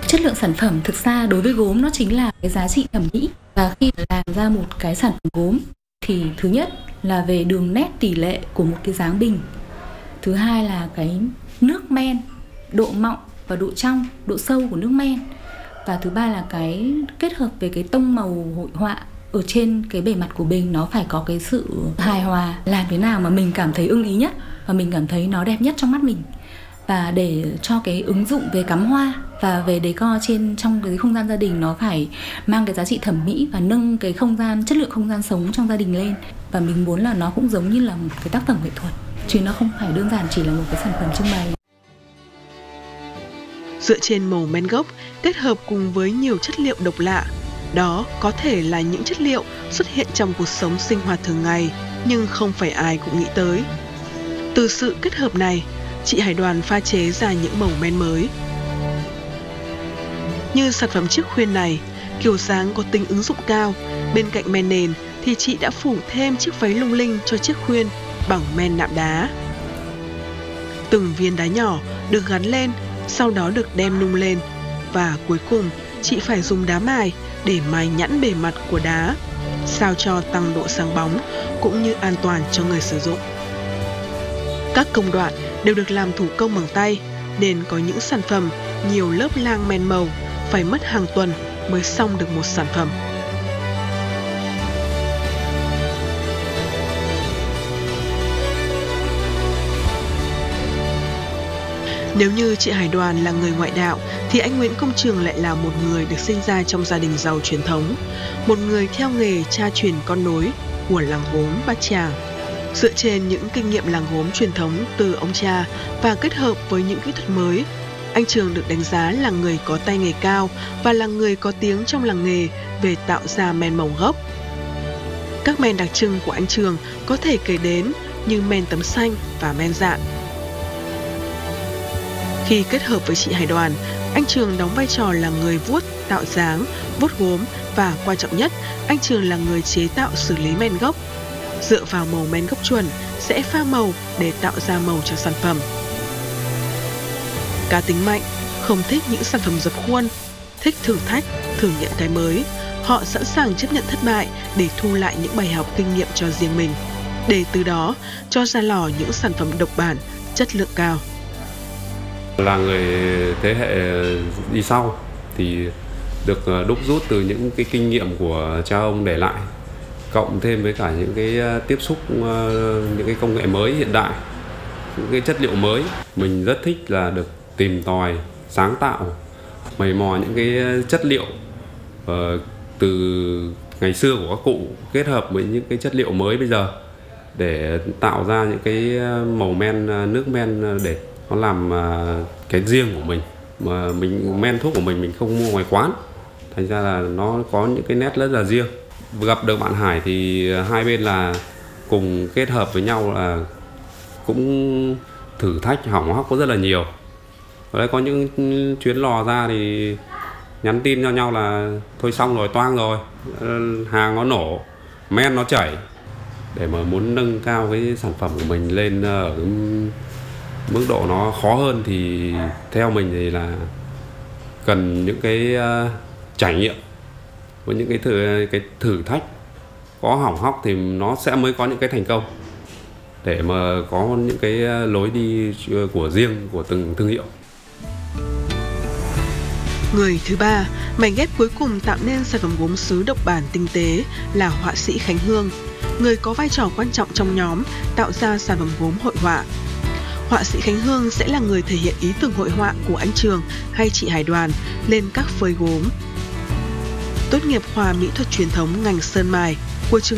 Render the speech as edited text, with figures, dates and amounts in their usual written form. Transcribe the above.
Chất lượng sản phẩm thực ra đối với gốm nó chính là cái giá trị thẩm mỹ. Và khi làm ra một cái sản phẩm gốm thì thứ nhất là về đường nét tỷ lệ của một cái dáng bình. Thứ hai là cái nước men, độ mọng và độ trong, độ sâu của nước men. Và thứ ba là cái kết hợp về cái tông màu hội họa ở trên cái bề mặt của bình, nó phải có cái sự hài hòa, làm thế nào mà mình cảm thấy ưng ý nhất và mình cảm thấy nó đẹp nhất trong mắt mình. Và để cho cái ứng dụng về cắm hoa và về decor trong cái không gian gia đình nó phải mang cái giá trị thẩm mỹ và nâng cái không gian, chất lượng không gian sống trong gia đình lên. Và mình muốn là nó cũng giống như là một cái tác phẩm nghệ thuật, chứ nó không phải đơn giản chỉ là một cái sản phẩm trưng bày. Dựa trên màu men gốc kết hợp cùng với nhiều chất liệu độc lạ, đó có thể là những chất liệu xuất hiện trong cuộc sống sinh hoạt thường ngày nhưng không phải ai cũng nghĩ tới. Từ sự kết hợp này, chị Hải Đoàn pha chế ra những màu men mới. Như sản phẩm chiếc khuyên này, kiểu dáng có tính ứng dụng cao, bên cạnh men nền thì chị đã phủ thêm chiếc váy lung linh cho chiếc khuyên bằng men nạm đá. Từng viên đá nhỏ được gắn lên, sau đó được đem nung lên và cuối cùng chị phải dùng đá mài để mài nhẵn bề mặt của đá, sao cho tăng độ sáng bóng cũng như an toàn cho người sử dụng. Các công đoạn đều được làm thủ công bằng tay nên có những sản phẩm nhiều lớp lang men màu phải mất hàng tuần mới xong được một sản phẩm. Nếu như chị Hải Đoàn là người ngoại đạo thì anh Nguyễn Công Trường lại là một người được sinh ra trong gia đình giàu truyền thống, một người theo nghề cha truyền con nối của làng gốm Bát Tràng. Dựa trên những kinh nghiệm làng gốm truyền thống từ ông cha và kết hợp với những kỹ thuật mới, anh Trường được đánh giá là người có tay nghề cao và là người có tiếng trong làng nghề về tạo ra men màu gốc. Các men đặc trưng của anh Trường có thể kể đến như men tấm xanh và men dạn. Khi kết hợp với chị Hải Đoàn, anh Trường đóng vai trò là người vuốt, tạo dáng, vuốt gốm và quan trọng nhất, anh Trường là người chế tạo xử lý men gốc. Dựa vào màu men gốc chuẩn sẽ pha màu để tạo ra màu cho sản phẩm. Cá tính mạnh, không thích những sản phẩm dập khuôn, thích thử thách, thử nghiệm cái mới. Họ sẵn sàng chấp nhận thất bại để thu lại những bài học kinh nghiệm cho riêng mình, để từ đó cho ra lò những sản phẩm độc bản, chất lượng cao. Là người thế hệ đi sau thì được đúc rút từ những cái kinh nghiệm của cha ông để lại, cộng thêm với cả những cái tiếp xúc những cái công nghệ mới hiện đại, những cái chất liệu mới. Mình rất thích là được tìm tòi, sáng tạo, mày mò những cái chất liệu từ ngày xưa của các cụ kết hợp với những cái chất liệu mới bây giờ để tạo ra những cái màu men, nước men để nó làm cái riêng của mình. Mà men thuốc của mình không mua ngoài quán, thành ra là nó có những cái nét rất là riêng. Gặp được bạn Hải thì hai bên là cùng kết hợp với nhau là cũng thử thách hỏng hóc có rất là nhiều. Đấy, có những chuyến lò ra thì nhắn tin cho nhau là thôi xong rồi, toang rồi, hàng nó nổ, men nó chảy. Để mà muốn nâng cao cái sản phẩm của mình lên ở cái mức độ nó khó hơn thì theo mình thì là cần những cái trải nghiệm với những cái thử thách, có hỏng hóc thì nó sẽ mới có những cái thành công, để mà có những cái lối đi của riêng của từng thương hiệu. Người thứ ba, mảnh ghép cuối cùng tạo nên sản phẩm gốm sứ độc bản tinh tế là họa sĩ Khánh Hương, người có vai trò quan trọng trong nhóm tạo ra sản phẩm gốm hội họa. Họa sĩ Khánh Hương sẽ là người thể hiện ý tưởng hội họa của anh Trường hay chị Hải Đoàn lên các phơi gốm. Tốt nghiệp khoa mỹ thuật truyền thống ngành sơn mài của trường